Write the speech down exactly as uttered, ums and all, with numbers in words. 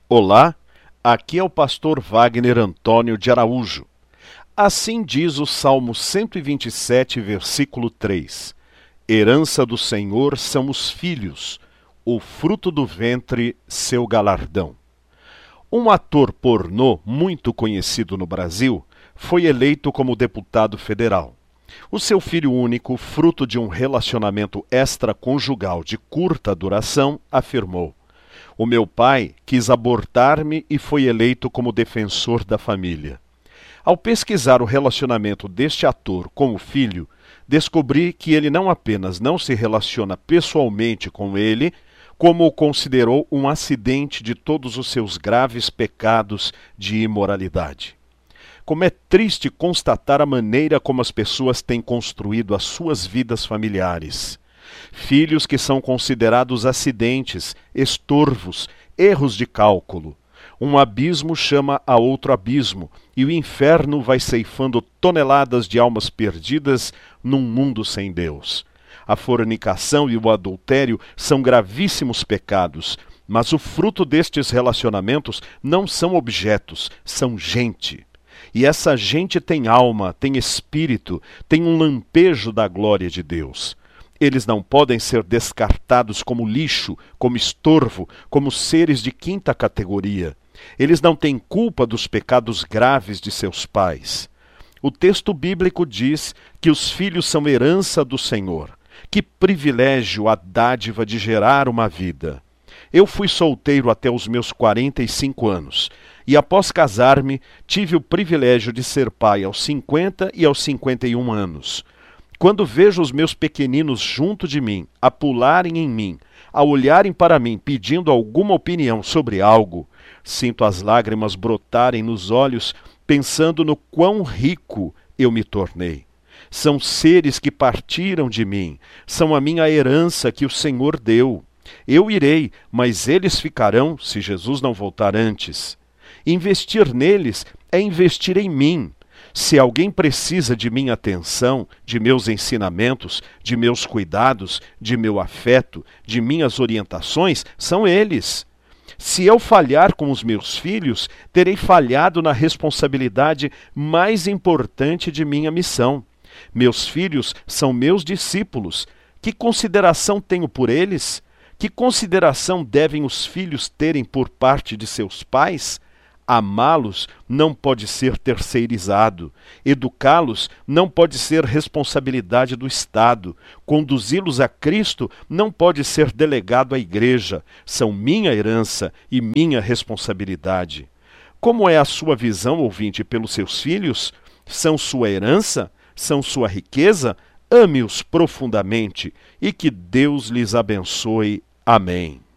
Olá, aqui é o pastor Wagner Antônio de Araújo. Assim diz o Salmo cento e vinte e sete, versículo três. Herança do Senhor são os filhos, o fruto do ventre, seu galardão. Um ator pornô muito conhecido no Brasil foi eleito como deputado federal. O seu filho único, fruto de um relacionamento extraconjugal de curta duração, afirmou: "O meu pai quis abortar-me e foi eleito como defensor da família." Ao pesquisar o relacionamento deste ator com o filho, descobri que ele não apenas não se relaciona pessoalmente com ele, como o considerou um acidente de todos os seus graves pecados de imoralidade. Como é triste constatar a maneira como as pessoas têm construído as suas vidas familiares. Filhos que são considerados acidentes, estorvos, erros de cálculo. Um abismo chama a outro abismo, e o inferno vai ceifando toneladas de almas perdidas num mundo sem Deus. A fornicação e o adultério são gravíssimos pecados, mas o fruto destes relacionamentos não são objetos, são gente. E essa gente tem alma, tem espírito, tem um lampejo da glória de Deus. Eles não podem ser descartados como lixo, como estorvo, como seres de quinta categoria. Eles não têm culpa dos pecados graves de seus pais. O texto bíblico diz que os filhos são herança do Senhor. Que privilégio a dádiva de gerar uma vida! Eu fui solteiro até os meus quarenta e cinco anos, e após casar-me, tive o privilégio de ser pai aos cinquenta e aos cinquenta e um anos. Quando vejo os meus pequeninos junto de mim, a pularem em mim, a olharem para mim pedindo alguma opinião sobre algo, sinto as lágrimas brotarem nos olhos, pensando no quão rico eu me tornei. São seres que partiram de mim, são a minha herança que o Senhor deu. Eu irei, mas eles ficarão se Jesus não voltar antes. Investir neles é investir em mim. Se alguém precisa de minha atenção, de meus ensinamentos, de meus cuidados, de meu afeto, de minhas orientações, são eles. Se eu falhar com os meus filhos, terei falhado na responsabilidade mais importante de minha missão. Meus filhos são meus discípulos. Que consideração tenho por eles? Que consideração devem os filhos terem por parte de seus pais? Amá-los não pode ser terceirizado. Educá-los não pode ser responsabilidade do Estado. Conduzi-los a Cristo não pode ser delegado à igreja. São minha herança e minha responsabilidade. Como é a sua visão, ouvinte, pelos seus filhos? São sua herança? São sua riqueza? Ame-os profundamente e que Deus lhes abençoe. Amém.